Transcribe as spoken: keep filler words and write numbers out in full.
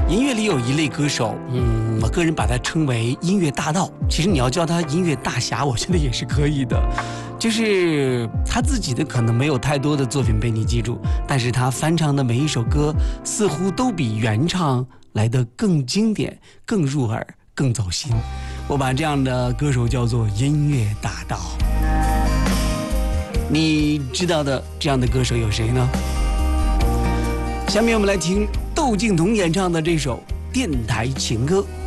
音乐里有一类歌手，嗯，我个人把它称为音乐大盗。其实你要叫他音乐大侠，我觉得也是可以的。就是他自己的可能没有太多的作品被你记住，但是他翻唱的每一首歌似乎都比原唱来得更经典、更入耳、更走心。我把这样的歌手叫做音乐大盗。你知道的这样的歌手有谁呢？下面我们来听窦靖童演唱的这首电台情歌。